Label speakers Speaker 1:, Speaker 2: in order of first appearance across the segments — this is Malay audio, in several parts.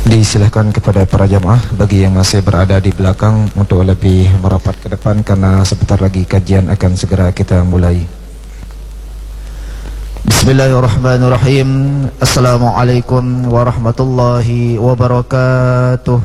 Speaker 1: Disilahkan kepada para jamaah bagi yang masih berada di belakang untuk lebih merapat ke depan, karena sebentar lagi kajian akan segera kita mulai. Bismillahirrahmanirrahim. Assalamualaikum warahmatullahi wabarakatuh.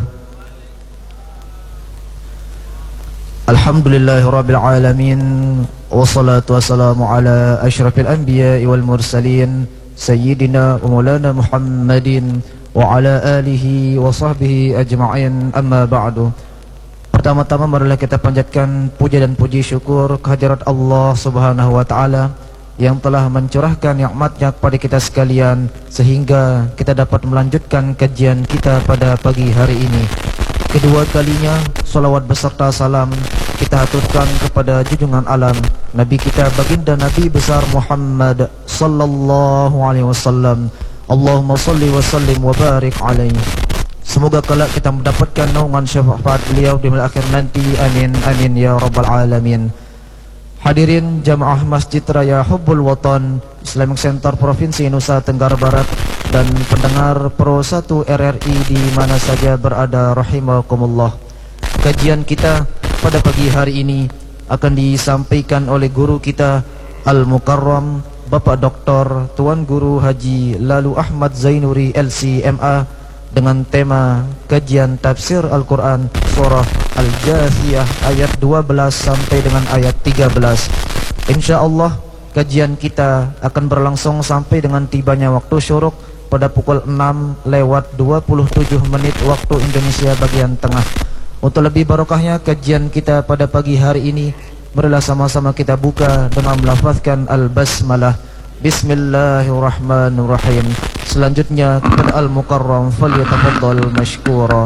Speaker 1: Alhamdulillahirabbil alamin, wassalatu wassalamu ala asyrafil anbiya'i wal mursalin sayyidina wa maulana Muhammadin wa ala alihi wa sahbihi ajma'in, amma ba'du. Pertama-tama marilah kita panjatkan puja dan puji syukur kehadirat Allah Subhanahu wa taala yang telah mencurahkan nikmat-Nya kepada kita sekalian sehingga kita dapat melanjutkan kajian kita pada pagi hari ini. Kedua kalinya salawat beserta salam kita aturkan kepada junjungan alam Nabi kita baginda Nabi besar Muhammad sallallahu alaihi wasallam. Allahumma salli wa sallim wa barik alaihi. Semoga kelak kita mendapatkan naungan syafaat beliau di akhir nanti. Amin amin ya rabbal alamin. Hadirin jamaah Masjid Raya Hubbul Watan Islamic Center Provinsi Nusa Tenggara Barat dan pendengar Pro 1 RRI di mana saja berada rahimakumullah. Kajian kita pada pagi hari ini akan disampaikan oleh guru kita Al-Mukarram Bapak Dr. Tuan Guru Haji Lalu Ahmad Zainuri LCMA dengan tema kajian tafsir Al-Quran surah Al-Jathiyah ayat 12 sampai dengan ayat 13. InsyaAllah kajian kita akan berlangsung sampai dengan tibanya waktu syuruk pada pukul 6:27 waktu Indonesia bagian tengah. Untuk lebih barokahnya kajian kita pada pagi hari ini, marilah sama-sama kita buka dengan melafazkan Al-Basmalah. Bismillahirrahmanirrahim. Selanjutnya kepada Al-Mukarram, falyatafaddal mashkura.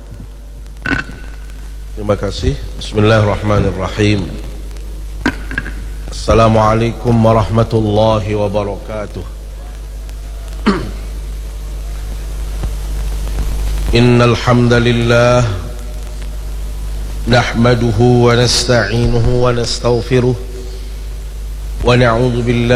Speaker 2: Terima kasih. Bismillahirrahmanirrahim. Assalamualaikum warahmatullahi wabarakatuh. Innal hamdalillah nahmaduhu wa nasta'inuhu wa nastaghfiruh wa na'udzu billahi